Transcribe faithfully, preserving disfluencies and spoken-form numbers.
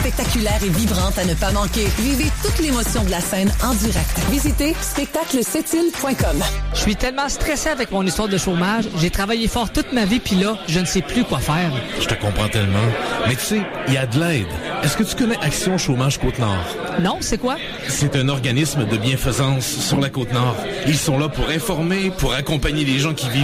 spectaculaire et vibrante à ne pas manquer. Vivez toute l'émotion de la scène en direct. Visitez spectacle sept îles point com. Je suis tellement stressé avec mon histoire de chômage. J'ai travaillé fort toute ma vie, puis là, je ne sais plus quoi faire. Je te comprends tellement. Mais tu sais, il y a de l'aide. Est-ce que tu connais Action Chômage Côte-Nord? Non, c'est quoi? C'est un organisme de bienfaisance sur la Côte-Nord. Ils sont là pour informer, pour accompagner les gens qui vivent